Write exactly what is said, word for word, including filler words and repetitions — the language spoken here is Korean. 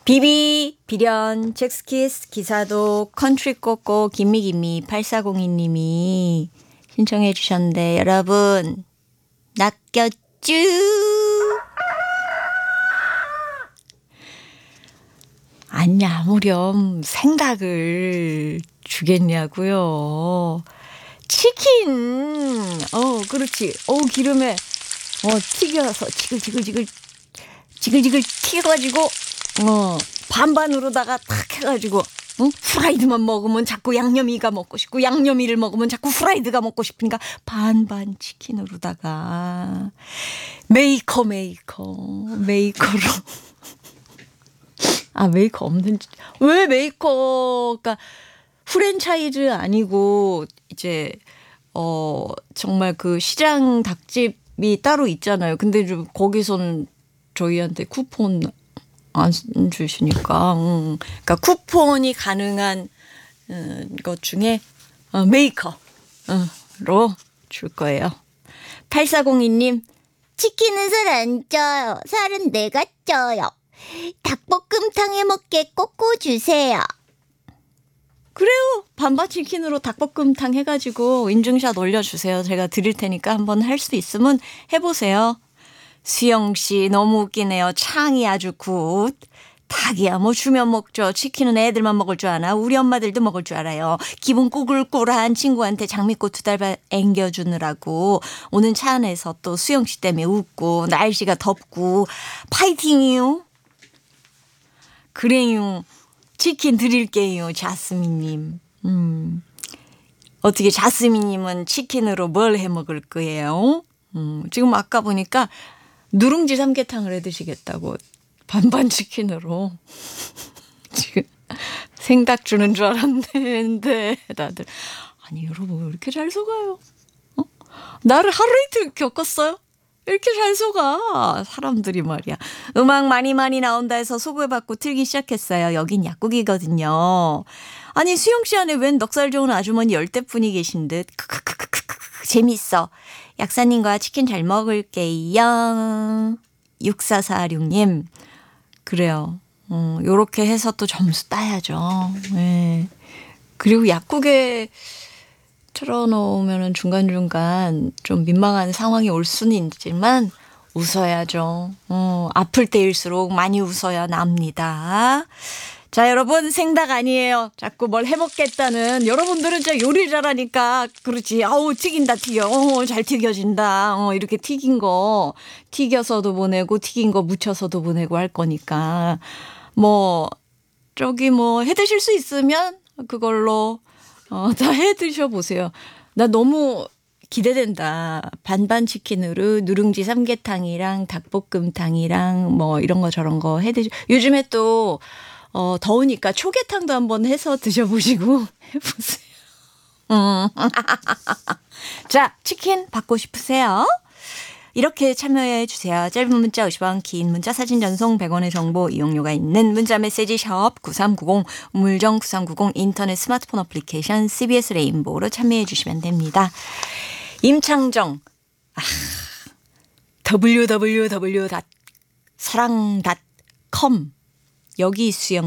비비, 비련, 잭스키스, 기사도, 컨트리 꼬꼬, 김미김미, 팔사공이 님이 신청해 주셨는데 여러분 낚였쥬? 아니 아무렴 생닭을 주겠냐고요. 치킨 어 그렇지 어 기름에 어 튀겨서 지글지글지글 지글지글 튀겨가지고 어 반반으로다가 탁 해가지고 응? 프라이드만 먹으면 자꾸 양념이가 먹고 싶고 양념이를 먹으면 자꾸 프라이드가 먹고 싶으니까 반반 치킨으로다가 메이커 메이커 메이커로 아 메이커 없는 왜 메이커가 프랜차이즈 아니고 이제 어 정말 그 시장 닭집이 따로 있잖아요. 근데 좀 거기서는 저희한테 쿠폰 안 주시니까 음. 그러니까 쿠폰이 가능한 음, 것 중에 어, 메이커로 줄 거예요. 팔사공이 님 치킨은 살 안 쪄요. 살은 내가 쪄요. 닭볶음탕 해먹게 꼬꼬 주세요. 그래요. 반반 치킨으로 닭볶음탕 해가지고 인증샷 올려주세요. 제가 드릴 테니까 한번 할 수 있으면 해보세요. 수영 씨 너무 웃기네요. 창이 아주 굿. 닭이야 뭐 주면 먹죠. 치킨은 애들만 먹을 줄 아나. 우리 엄마들도 먹을 줄 알아요. 기분 꾸글꾸글한 친구한테 장미꽃 두 달 앵겨주느라고 오는 차 안에서 또 수영 씨 때문에 웃고 날씨가 덥고 파이팅이요. 그래요. 치킨 드릴게요. 자스민님. 음. 어떻게 자스민님은 치킨으로 뭘 해 먹을 거예요? 음. 지금 아까 보니까 누룽지 삼계탕을 해 드시겠다고 반반 치킨으로 지금 생닭 주는 줄 알았는데 다들 아니 여러분 왜 이렇게 잘 속아요? 어? 나를 하루 이틀 겪었어요? 이렇게 잘 속아 사람들이 말이야. 음악 많이 많이 나온다 해서 소개받고 틀기 시작했어요. 여긴 약국이거든요. 아니 수영 씨 안에 웬 넉살 좋은 아주머니 열대 분이 계신 듯 크크크크크크 재밌어. 약사님과 치킨 잘 먹을게요. 육사사육 님 그래요. 음, 요렇게 해서 또 점수 따야죠. 네. 그리고 약국에 틀어놓으면 중간중간 좀 민망한 상황이 올 수는 있지만 웃어야죠. 어, 아플 때일수록 많이 웃어야 납니다. 자, 여러분 생닭 아니에요. 자꾸 뭘 해먹겠다는 여러분들은 진짜 요리 잘하니까 그렇지. 아우 튀긴다 튀겨. 어, 잘 튀겨진다. 어, 이렇게 튀긴 거 튀겨서도 보내고 튀긴 거 묻혀서도 보내고 할 거니까 뭐 저기 뭐 해드실 수 있으면 그걸로 어, 다 해 드셔보세요. 나 너무 기대된다. 반반 치킨으로 누룽지 삼계탕이랑 닭볶음탕이랑 뭐 이런 거 저런 거 해 드시. 요즘에 또 어, 더우니까 초계탕도 한번 해서 드셔보시고 해보세요. 음. 자, 치킨 받고 싶으세요? 이렇게 참여해 주세요. 짧은 문자 오십 원, 긴 문자 사진 전송 백 원의 정보 이용료가 있는 문자 메시지 샵 구삼구공 우물정 구삼구공 인터넷 스마트폰 어플리케이션 씨비에스 레인보우로 참여해 주시면 됩니다. 임창정 아, 더블유더블유더블유 닷 사랑 닷 컴 여기 수영